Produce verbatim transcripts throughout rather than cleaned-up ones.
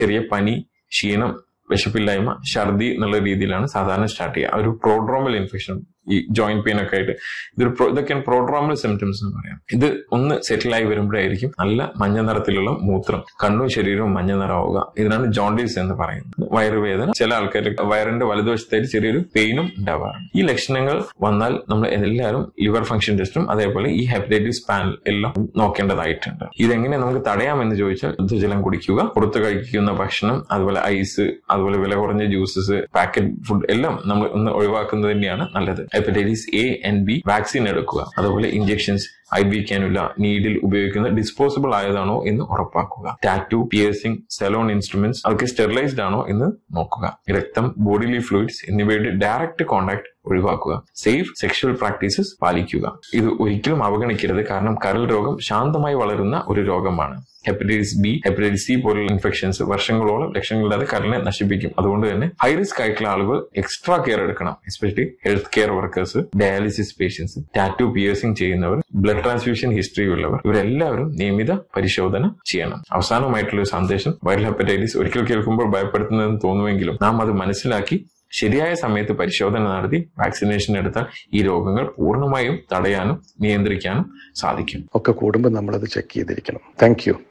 ചെറിയ പനി, ക്ഷീണം, വിശപ്പില്ലായ്മ, ഛർദി എന്നുള്ള രീതിയിലാണ് സാധാരണ സ്റ്റാർട്ട് ചെയ്യുക. ഒരു പ്രോഡ്രോമൽ ഇൻഫെക്ഷൻ, ഈ ജോയിന്റ് പെയിൻ ഒക്കെ ആയിട്ട് ഇതൊരു ഇതൊക്കെയാണ് പ്രോഡ്രോമൽ സിംറ്റംസ് എന്ന് പറയാം. ഇത് ഒന്ന് സെറ്റിലായി വരുമ്പോഴായിരിക്കും നല്ല മഞ്ഞ നിറത്തിലുള്ള മൂത്രം, കണ്ണും ശരീരവും മഞ്ഞ നിറമാവുക. ഇതിനാണ് ജോണ്ടീസ് എന്ന് പറയുന്നത്. വയറുവേദന, ചില ആൾക്കാർക്ക് വയറിന്റെ വലതുവശത്തായിട്ട് ചെറിയൊരു പെയിനും ഉണ്ടാവാറുണ്ട്. ഈ ലക്ഷണങ്ങൾ വന്നാൽ നമ്മൾ എല്ലാവരും ലിവർ ഫംഗ്ഷൻ ടെസ്റ്റും അതേപോലെ ഈ ഹെപ്പറ്റൈറ്റിസ് പാനൽ എല്ലാം നോക്കേണ്ടതായിട്ടുണ്ട്. ഇതെങ്ങനെ നമുക്ക് തടയാമെന്ന് ചോദിച്ചാൽ ശുദ്ധജലം കുടിക്കുക, പുറത്ത് കഴിക്കുന്ന ഭക്ഷണം, അതുപോലെ ഐസ്, അതുപോലെ വില കുറഞ്ഞ ജ്യൂസസ്, പാക്കറ്റ് ഫുഡ് എല്ലാം നമ്മൾ ഒന്ന് ഒഴിവാക്കുന്നത് തന്നെയാണ് നല്ലത്. Hepatitis A and B vaccine എടുക്കുക. അതുപോലെ injections, I B cannula, needle ഉപയോഗിക്കുന്ന ഡിസ്പോസിബിൾ ആയതാണോ എന്ന് ഉറപ്പാക്കുക. ടാറ്റു, പിയേഴ്സിംഗ്, സെലോൺ ഇൻസ്ട്രുമെന്റ്സ് അതൊക്കെ സ്റ്റെറിലൈസ്ഡ് ആണോ എന്ന് നോക്കുക. രക്തം, ബോഡിലി ഫ്ലൂയിഡ്സ് എന്നിവയുടെ ഡയറക്റ്റ് കോണ്ടാക്ട് ഒഴിവാക്കുക. സേഫ് സെക്ഷൽ പ്രാക്ടീസസ് പാലിക്കുക. ഇത് ഒരിക്കലും അവഗണിക്കരുത്, കാരണം കരൾ രോഗം ശാന്തമായി വളരുന്ന ഒരു രോഗമാണ്. ഹെപ്പറ്റൈറ്റിസ് ബി, ഹെപ്പറ്റൈറ്റിസ് സി പോലുള്ള ഇൻഫെക്ഷൻസ് വർഷങ്ങളോളം ലക്ഷങ്ങളില്ലാതെ കരളിനെ നശിപ്പിക്കും. അതുകൊണ്ട് തന്നെ ഹൈ റിസ്ക് ആയിട്ടുള്ള ആളുകൾ എക്സ്ട്രാ കെയർ എടുക്കണം. Especially health care workers, dialysis patients, tattoo, piercing ചെയ്യുന്നവർ, ബ്ലഡ് ട്രാൻസ്ഫ്യൂഷൻ ഹിസ്റ്ററി ഉള്ളവർ, ഇവരെല്ലാവരും നിയമിത പരിശോധന ചെയ്യണം. അവസാനമായിട്ടുള്ള ഒരു സന്ദേശം, വൈറൽ ഹെപ്പറ്റൈറ്റിസ് ഒരിക്കൽ കേൾക്കുമ്പോൾ ഭയപ്പെടുത്തുന്നതെന്ന് തോന്നുമെങ്കിലും നാം അത് മനസ്സിലാക്കി ശരിയായ സമയത്ത് പരിശോധന നടത്തി വാക്സിനേഷൻ എടുത്താൽ ഈ രോഗങ്ങൾ പൂർണ്ണമായും തടയാനും നിയന്ത്രിക്കാനും സാധിക്കും. ഒക്കെ കൂടുമ്പോൾ നമ്മളത് ചെക്ക് ചെയ്തിരിക്കണം. Thank you.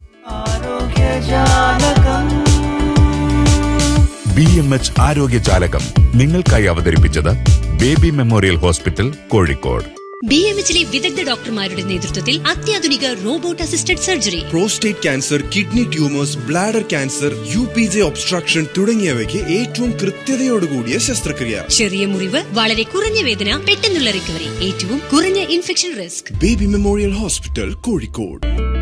B M H ആരോഗ്യജാലകം നിങ്ങൾക്കായി അവതരിപ്പിച്ചത് baby memorial hospital, Kozhikode. B M എച്ചിലെ വിദഗ്ധ ഡോക്ടർമാരുടെ നേതൃത്വത്തിൽ അത്യാധുനിക robot assisted surgery, prostate cancer, kidney tumours, bladder cancer, U P J obstruction തുടങ്ങിയവയ്ക്ക് ഏറ്റവും കൃത്യതയോടുകൂടിയ ശസ്ത്രക്രിയ. ചെറിയ മുറിവ്, വളരെ കുറഞ്ഞ വേദന, പെട്ടെന്നുള്ള റിക്കവറി, ഏറ്റവും കുറഞ്ഞ infection risk. Baby memorial hospital, Kozhikode.